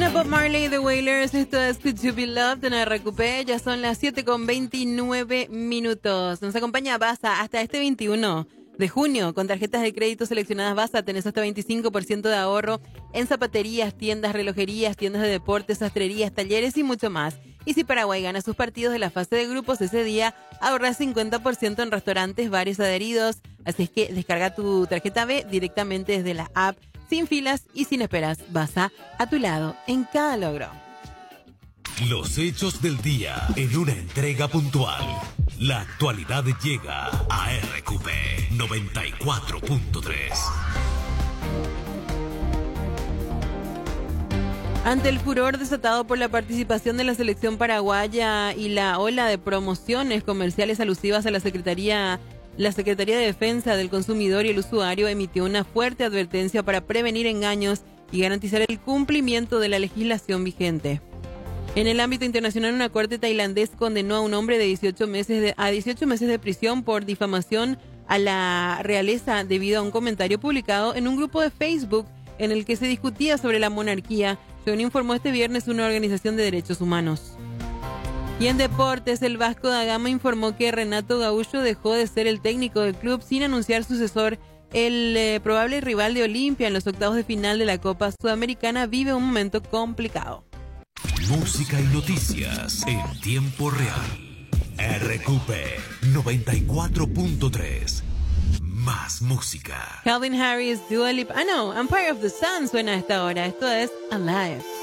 Suena Bob Marley, The Wailers, esto es Could You Be Loved en RQP, ya son las 7:29. Nos acompaña Baza hasta este 21 de junio. Con tarjetas de crédito seleccionadas Baza tenés hasta 25% de ahorro en zapaterías, tiendas, relojerías, tiendas de deportes, sastrerías, talleres y mucho más. Y si Paraguay gana sus partidos de la fase de grupos ese día, ahorrás 50% en restaurantes, bares adheridos. Así es que descarga tu tarjeta B directamente desde la app, sin filas y sin esperas. Baza, a tu lado en cada logro. Los hechos del día en una entrega puntual. La actualidad llega a RQP 94.3. Ante el furor desatado por la participación de la selección paraguaya y la ola de promociones comerciales alusivas a la Secretaría de Defensa del Consumidor y el Usuario emitió una fuerte advertencia para prevenir engaños y garantizar el cumplimiento de la legislación vigente. En el ámbito internacional, una corte tailandés condenó a un hombre de 18 meses de prisión por difamación a la realeza debido a un comentario publicado en un grupo de Facebook en el que se discutía sobre la monarquía, según informó este viernes una organización de derechos humanos. Y en deportes, el Vasco da Gama informó que Renato Gaúcho dejó de ser el técnico del club sin anunciar sucesor. El probable rival de Olimpia en los octavos de final de la Copa Sudamericana vive un momento complicado. Música y noticias en tiempo real. RQP 94.3. Más música. Calvin Harris, Dua Lipa. Ah, no, Empire of the Sun suena a esta hora. Esto es Alive.